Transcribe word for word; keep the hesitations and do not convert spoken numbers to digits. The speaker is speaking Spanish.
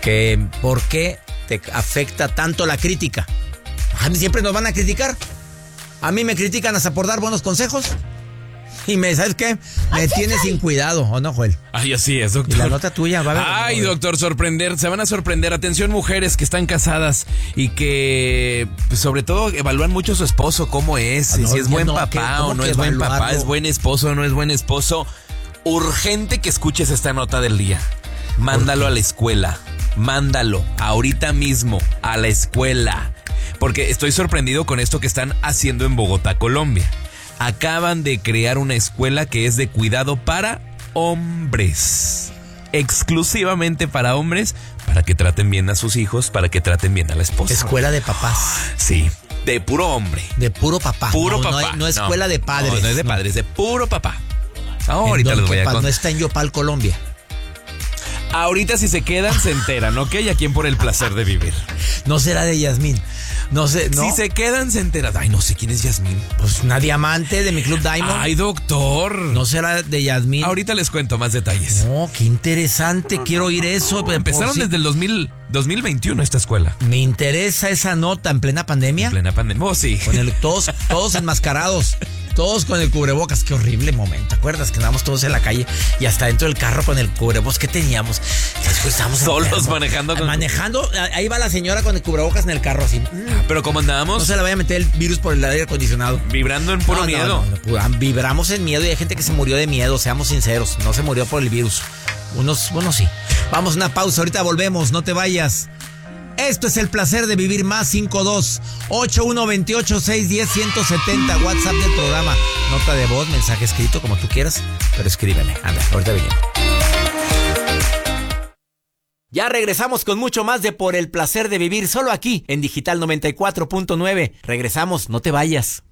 que ¿por qué te afecta tanto la crítica? A mí siempre nos van a criticar. A mí me critican hasta por dar buenos consejos. Y me, ¿sabes qué? Me tiene sin cuidado, ¿o no, Joel? Ay, así es, doctor. Y la nota tuya va a ver. Ay, doctor, sorprender, se van a sorprender. Atención, mujeres que están casadas y que, pues, sobre todo, evalúan mucho a su esposo, cómo es, Ah, no, si es buen no, papá o no es buen papá, es buen esposo o no es buen esposo. Urgente que escuches esta nota del día. Mándalo a la escuela. Mándalo ahorita mismo a la escuela. Porque estoy sorprendido con esto que están haciendo en Bogotá, Colombia. Acaban de crear una escuela que es de cuidado para hombres. Exclusivamente para hombres, para que traten bien a sus hijos, para que traten bien a la esposa. Escuela de papás. Sí, de puro hombre. De puro papá. Puro no, papá. No, no escuela no, de padres. No, no es de padres, de puro papá. Ahorita les voy a contar. No está en Yopal, Colombia. Ahorita si se quedan se enteran, ¿ok? Aquí en Por el Placer de Vivir. No será de Yasmín. No sé, ¿no? Si se quedan se enteran. Ay, no sé quién es Yasmín. Pues una diamante de mi Club Diamond. Ay, doctor. No será de Yasmín. Ahorita les cuento más detalles. No, qué interesante. Quiero oír eso. Empezaron si... desde el dos mil, dos mil veintiuno esta escuela. Me interesa esa nota en plena pandemia. En plena pandemia. Oh, sí. Con el, todos, todos enmascarados. Todos con el cubrebocas. Qué horrible momento. ¿Te acuerdas que andábamos todos en la calle y hasta dentro del carro con el cubrebocas que teníamos? Después estábamos solos enfermos. manejando. Con... Manejando. Ahí va la señora con el cubrebocas en el carro así. Pero ¿cómo andábamos? No se le vaya a meter el virus por el aire acondicionado. Vibrando en puro no, miedo. No, no, no, vibramos en miedo y hay gente que se murió de miedo. Seamos sinceros. No se murió por el virus. Unos, bueno, sí. Vamos a una pausa. Ahorita volvemos. No te vayas. Esto es El Placer de Vivir. Más cinco dos ocho uno dos ocho seis uno cero uno siete cero. WhatsApp del programa. Nota de voz, mensaje escrito, como tú quieras. Pero escríbeme. Anda, ahorita venimos. Ya regresamos con mucho más de Por el Placer de Vivir. Solo aquí en Digital noventa y cuatro punto nueve. Regresamos, no te vayas.